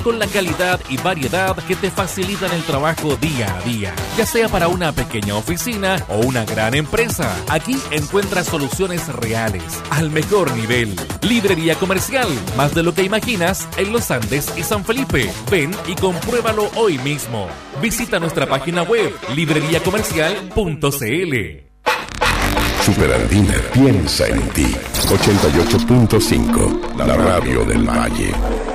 con la calidad y variedad que te facilitan el trabajo día a día, ya sea para una pequeña oficina o una gran empresa. Aquí encuentras soluciones reales, al mejor nivel. Librería Comercial, más de lo que imaginas en Los Andes y San Felipe. Ven y compruébalo hoy mismo. Visita nuestra página web libreriacomercial.cl. Superandina piensa en ti. 88.5, la radio del Valle.